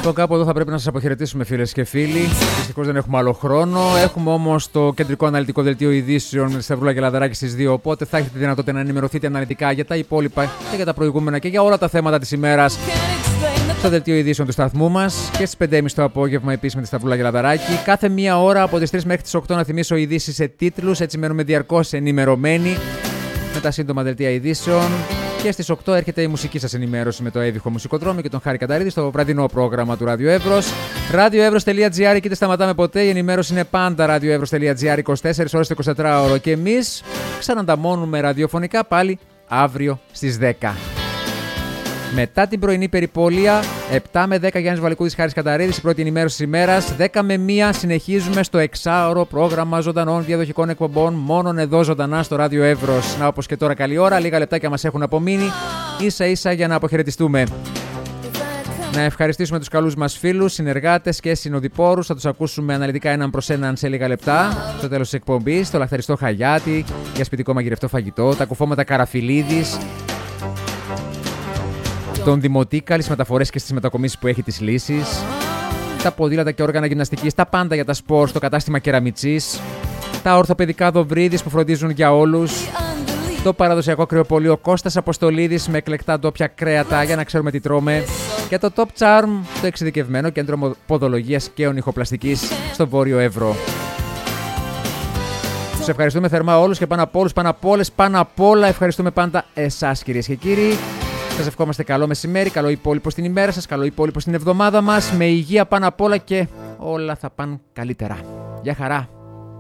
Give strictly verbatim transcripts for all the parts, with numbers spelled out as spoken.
Λοιπόν, κάπου εδώ θα πρέπει να σας αποχαιρετήσουμε, φίλες και φίλοι. Δυστυχώς δεν έχουμε άλλο χρόνο. Έχουμε όμως το κεντρικό αναλυτικό δελτίο ειδήσεων με τη Σταυρούλα και Λαδαράκη στις δύο. Οπότε θα έχετε τη δυνατότητα να ενημερωθείτε αναλυτικά για τα υπόλοιπα και για τα προηγούμενα και για όλα τα θέματα της ημέρας στο δελτίο ειδήσεων του σταθμού μας. Και στις πέντε και μισή το απόγευμα επίσης με τη Σταυρούλα και Λαδαράκη. Κάθε μία ώρα από τις τρεις μέχρι τις οκτώ να θυμίσω ειδήσεις σε τίτλους. Έτσι μένουμε διαρκώς ενημερωμένοι με τα σύντομα δελτία ειδήσεων. Και στις οκτώ έρχεται η μουσική σας ενημέρωση με το έβυχο μουσικοδρόμιο και τον Χάρη Καταρίδη στο βραδινό πρόγραμμα του Ράδιο Εύρος. ράδιο-εύρος τελεία τζι άρ, εκεί δεν σταματάμε ποτέ. Η ενημέρωση είναι πάντα ράδιο-εύρος τελεία τζι άρ, είκοσι τέσσερις ώρες το εικοσιτετράωρο. Και εμείς ξανανταμώνουμε ραδιοφωνικά πάλι αύριο στις δέκα. Μετά την πρωινή περιπόλεια, επτά με δέκα Γιάννης Βαλικούδης, Χάρης Καταρίδης, η πρώτη ενημέρωση της ημέρας. δέκα με μία συνεχίζουμε στο εξάωρο πρόγραμμα ζωντανών διαδοχικών εκπομπών, μόνον εδώ ζωντανά στο Ράδιο Εύρος. Να, όπως και τώρα, καλή ώρα, λίγα λεπτάκια μας έχουν απομείνει, ίσα ίσα για να αποχαιρετιστούμε. Να ευχαριστήσουμε τους καλούς μας φίλους, συνεργάτες και συνοδοιπόρους. Θα τους ακούσουμε αναλυτικά έναν προς έναν σε λίγα λεπτά. Στο τέλος της εκπομπής, το λαχταριστό Χαγιάτη, για σπιτικό μαγειρευτό φαγητό, τα κουφώματα Καραφιλίδης, τον Δημοτήκαλη στις μεταφορές και στις μετακομίσεις που έχει τις λύσεις, τα ποδήλατα και όργανα γυμναστικής, τα πάντα για τα σπορ στο κατάστημα Κεραμιτσής, τα ορθοπαιδικά Δοβρίδης που φροντίζουν για όλους, το παραδοσιακό κρεοπωλείο Κώστας Αποστολίδης με εκλεκτά ντόπια κρέατα για να ξέρουμε τι τρώμε, και το Top Charm, το εξειδικευμένο κέντρο ποδολογίας και ονυχοπλαστικής στο Βόρειο Εύρο. Σας ευχαριστούμε θερμά όλους και πάνω απ' όλους, πάνω απ' όλες, πάνω απ' όλα ευχαριστούμε πάντα εσάς, κυρίες και κύριοι. Σας ευχόμαστε καλό μεσημέρι, καλό υπόλοιπο στην ημέρα σας, καλό υπόλοιπο στην εβδομάδα μας, με υγεία πάνω απ' όλα και όλα θα πάνε καλύτερα. Γεια χαρά!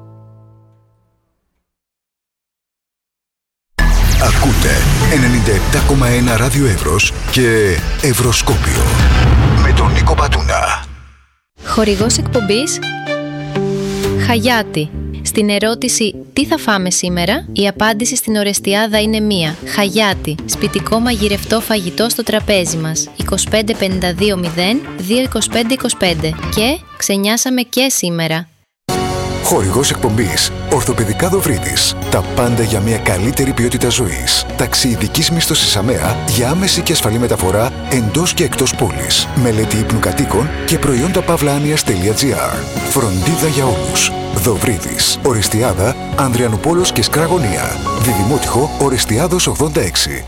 Ακούτε ενενήντα επτά κόμμα ένα Ράδιο Εύρος και Ευρωσκόπιο με τον Νίκο Πατούνα. Χορηγός εκπομπής Χαγιάτη. Στην ερώτηση «Τι θα φάμε σήμερα?», η απάντηση στην Ορεστιάδα είναι μία. Χαγιάτη. Σπιτικό μαγειρευτό φαγητό στο τραπέζι μας. είκοσι πέντε πενήντα δύο μηδέν δύο είκοσι πέντε είκοσι πέντε. Και ξενιάσαμε και σήμερα. Χορηγός εκπομπής Ορθοπαιδικά Δοβρίδης. Τα πάντα για μια καλύτερη ποιότητα ζωής. Ταξιειδικής μίσθωσης ΑΜΕΑ για άμεση και ασφαλή μεταφορά εντός και εκτός πόλης. Μελέτη ύπνου κατοίκων και προϊόντα παύλα-άνοιας τελεία τζι άρ. Φροντίδα για όλους. Δοβρίδης. Ορεστιάδα, Ανδριανουπόλος και Σκραγωνία. Διδημότυχο Ορεστιάδος ογδόντα έξι.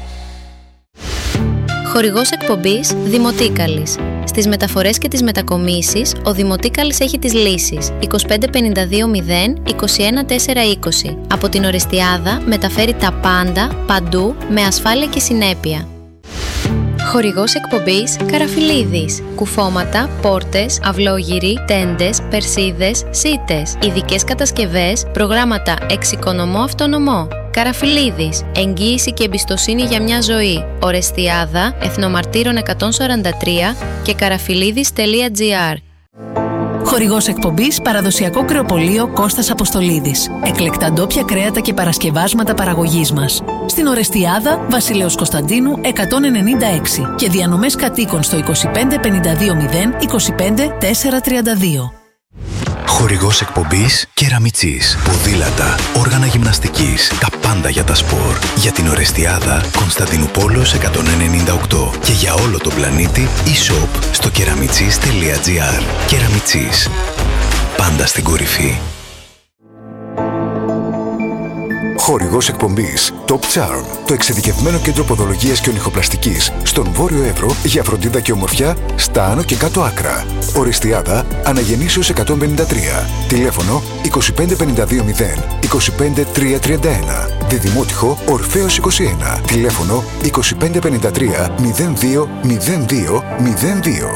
Χορηγός εκπομπής Δημοτήκαλης. Στις μεταφορές και τις μετακομίσεις, ο Δημοτήκαλης έχει τις λύσεις. είκοσι πέντε πενήντα δύο μηδέν είκοσι ένα τέσσερα είκοσι. Από την Ορεστιάδα μεταφέρει τα πάντα, παντού, με ασφάλεια και συνέπεια. Χορηγός εκπομπής Καραφιλίδης. Κουφώματα, πόρτες, αυλόγυροι, τέντες, περσίδες, σίτες. Ειδικές κατασκευές, προγράμματα εξοικονομώ αυτονομώ. Καραφιλίδης. Εγγύηση και εμπιστοσύνη για μια ζωή. Ορεστιάδα, Εθνομαρτύρων εκατόν σαράντα τρία και καραφιλίδης τελεία τζι άρ. Χορηγός εκπομπής Παραδοσιακό Κρεοπωλείο Κώστας Αποστολίδης. Εκλεκτά ντόπια κρέατα και παρασκευάσματα παραγωγής μας. Στην Ορεστιάδα, Βασιλέως Κωνσταντίνου εκατόν ενενήντα έξι και διανομές κατοίκων στο είκοσι πέντε πενήντα δύο μηδέν είκοσι πέντε τέσσερα τριάντα δύο. Χορηγός εκπομπής Κεραμιτσής. Ποδήλατα, όργανα γυμναστικής, τα πάντα για τα σπορ. Για την Ορεστιάδα, Κωνσταντινούπολος εκατόν ενενήντα οκτώ και για όλο τον πλανήτη e-shop στο κεραμιτσής τελεία τζι άρ. Κεραμιτσής. Πάντα στην κορυφή. Χορηγός εκπομπής Top Charm, το εξειδικευμένο κέντρο ποδολογίας και ονυχοπλαστικής στον Βόρειο Εύρο για φροντίδα και ομορφιά στα άνω και κάτω άκρα. Ορεστιάδα, Αναγεννήσεως εκατόν πενήντα τρία. Τηλέφωνο είκοσι πέντε πενήντα δύο μηδέν είκοσι πέντε τριακόσια τριάντα ένα. Διδημότυχο Ορφέως είκοσι ένα. Τηλέφωνο είκοσι πέντε πενήντα τρία μηδέν δύο μηδέν δύο μηδέν δύο.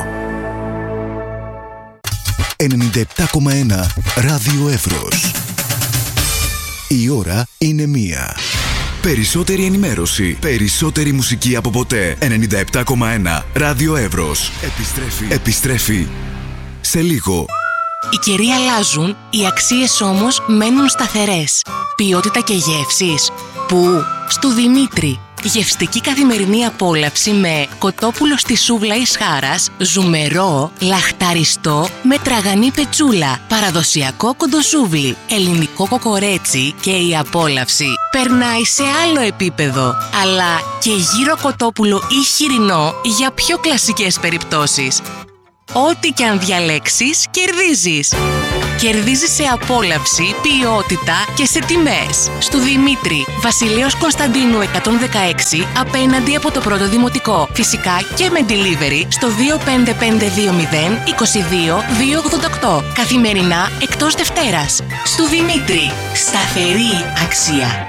ενενήντα επτά κόμμα ένα Ράδιο Εύρος. Η ώρα είναι μία. Περισσότερη ενημέρωση, περισσότερη μουσική από ποτέ. ενενήντα επτά κόμμα ένα Ράδιο Εύρος. Επιστρέφει. Επιστρέφει σε λίγο. Οι καιροί αλλάζουν, οι αξίες όμως μένουν σταθερές. Ποιότητα και γεύσεις. Πού? Στου Δημήτρη. Γευστική καθημερινή απόλαυση με κοτόπουλο στη σούβλα εις χάρας, ζουμερό, λαχταριστό με τραγανή πετσούλα, παραδοσιακό κοντοσούβλι, ελληνικό κοκορέτσι και η απόλαυση περνάει σε άλλο επίπεδο. Αλλά και γύρο κοτόπουλο ή χοιρινό για πιο κλασικές περιπτώσεις. Ό,τι και αν διαλέξεις, κερδίζεις. Κερδίζεις σε απόλαυση, ποιότητα και σε τιμές. Στου Δημήτρη, Βασιλέως Κωνσταντίνου εκατόν δεκαέξι, απέναντι από το πρώτο δημοτικό. Φυσικά και με delivery στο δύο πέντε πέντε δύο μηδέν είκοσι δύο διακόσια ογδόντα οκτώ. Καθημερινά εκτός Δευτέρας. Στου Δημήτρη, σταθερή αξία.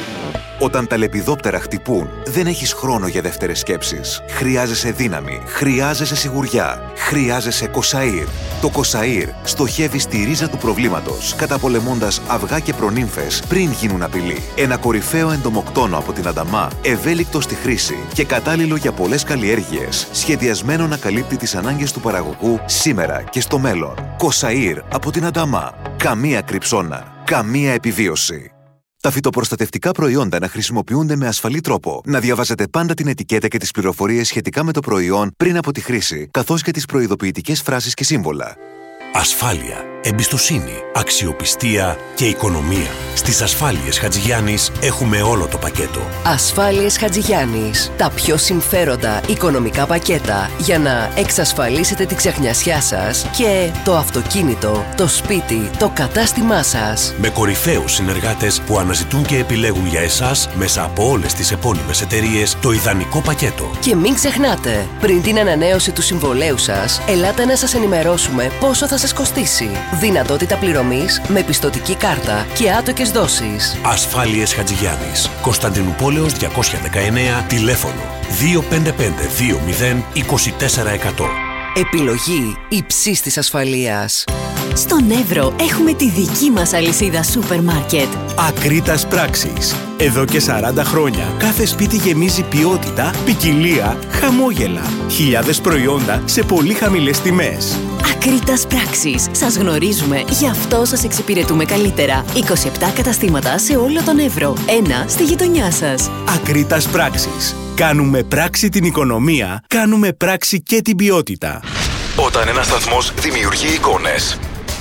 Όταν τα λεπιδόπτερα χτυπούν, δεν έχεις χρόνο για δεύτερες σκέψεις. Χρειάζεσαι δύναμη, χρειάζεσαι σιγουριά, χρειάζεσαι Κοσαΐρ. Το Κοσαΐρ στοχεύει στη ρίζα του προβλήματος, καταπολεμώντας αυγά και προνύμφες πριν γίνουν απειλή. Ένα κορυφαίο εντομοκτόνο από την Ανταμά, ευέλικτο στη χρήση και κατάλληλο για πολλές καλλιέργειες, σχεδιασμένο να καλύπτει τις ανάγκες του παραγωγού σήμερα και στο μέλλον. Κοσαΐρ από την Ανταμά. Καμία κρυψώνα, καμία επιβίωση. Τα φυτοπροστατευτικά προϊόντα να χρησιμοποιούνται με ασφαλή τρόπο. Να διαβάζετε πάντα την ετικέτα και τις πληροφορίες σχετικά με το προϊόν πριν από τη χρήση, καθώς και τις προειδοποιητικές φράσεις και σύμβολα. Ασφάλεια, εμπιστοσύνη, αξιοπιστία και οικονομία. Στις Ασφάλειες Χατζηγιάννης έχουμε όλο το πακέτο. Ασφάλειες Χατζηγιάννης. Τα πιο συμφέροντα οικονομικά πακέτα για να εξασφαλίσετε την ξεχνιασιά σας και το αυτοκίνητο, το σπίτι, το κατάστημά σας. Με κορυφαίους συνεργάτες που αναζητούν και επιλέγουν για εσάς μέσα από όλες τις επώνυμες εταιρείες το ιδανικό πακέτο. Και μην ξεχνάτε, πριν την ανανέωση του συμβολέου σας, ελάτε να σας ενημερώσουμε πόσο θα σας κοστίσει. Δυνατότητα πληρωμής με πιστωτική κάρτα και άτοκες δόσεις. Ασφάλειες Χατζηγιάννης. Κωνσταντινούπολεως διακόσια δεκαεννέα, τηλέφωνο δύο πέντε πέντε δύο μηδέν είκοσι τέσσερα εκατό. Επιλογή υψής της ασφαλείας. Στον Εύρο έχουμε τη δική μας αλυσίδα σούπερ μάρκετ. Ακρίτας Πράξεις. Εδώ και σαράντα χρόνια κάθε σπίτι γεμίζει ποιότητα, ποικιλία, χαμόγελα. Χιλιάδες προϊόντα σε πολύ χαμηλές τιμές. Ακρίτας Πράξεις. Σας γνωρίζουμε, γι' αυτό σας εξυπηρετούμε καλύτερα. είκοσι επτά καταστήματα σε όλο τον Εύρο. Ένα στη γειτονιά σας. Ακρίτας Πράξεις. Κάνουμε πράξη την οικονομία, κάνουμε πράξη και την ποιότητα. Όταν ένας σταθμός δημιουργεί εικόνες,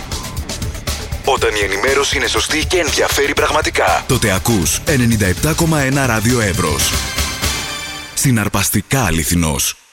όταν η ενημέρωση είναι σωστή και ενδιαφέρει πραγματικά, τότε ακούς ενενήντα επτά κόμμα ένα Ράδιο Εύρος. Συναρπαστικά αληθινός.